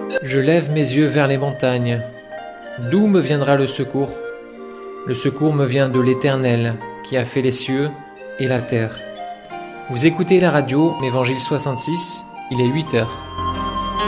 Je lève mes yeux vers les montagnes. D'où me viendra le secours? Le secours me vient de l'Éternel, qui a fait les cieux et la terre. Vous écoutez la radio, Évangile 66, il est 8 heures.